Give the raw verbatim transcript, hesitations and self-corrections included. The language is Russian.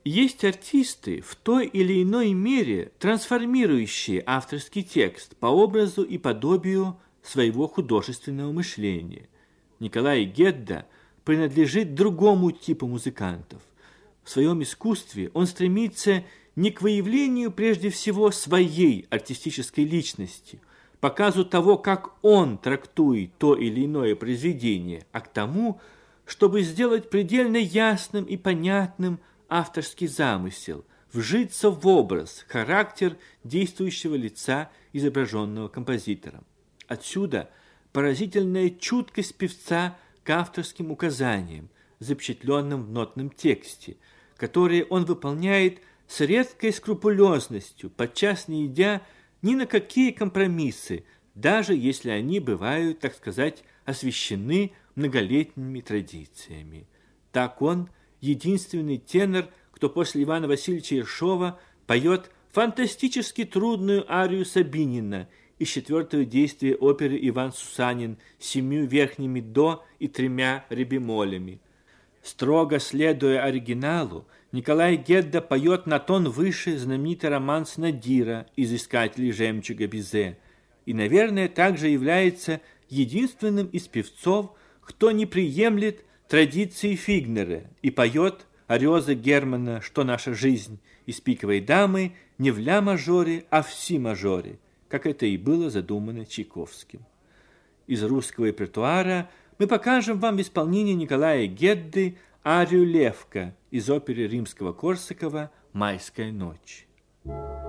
Есть артисты, в той или иной мере трансформирующие авторский текст по образу и подобию своего художественного мышления. Николай Гедда принадлежит другому типу музыкантов. В своем искусстве он стремится не к выявлению прежде всего своей артистической личности, показу того, как он трактует то или иное произведение, а к тому, чтобы сделать предельно ясным и понятным авторский замысел, вжиться в образ, характер действующего лица, изображенного композитором. Отсюда поразительная чуткость певца к авторским указаниям, запечатленным в нотном тексте, которые он выполняет с редкой скрупулезностью, подчас не идя ни на какие компромиссы, даже если они бывают, так сказать, освящены многолетними традициями. Так он единственный тенор, кто после Ивана Васильевича Ершова поет фантастически трудную арию Сабинина из четвертого действия оперы «Иван Сусанин» с семью верхними до и тремя ребемолями. Строго следуя оригиналу, Николай Гедда поет на тон выше знаменитый романс Надира из «Искателей жемчуга Бизе» и, наверное, также является единственным из певцов, кто не приемлет традиции Фигнера и поет ариозы Германа «Что наша жизнь» из «Пиковой дамы» не в ля-мажоре, а в си-мажоре, как это и было задумано Чайковским. Из русского репертуара мы покажем вам в исполнении Николая Гедды арию «Левка» из оперы Римского-Корсакова «Майская ночь».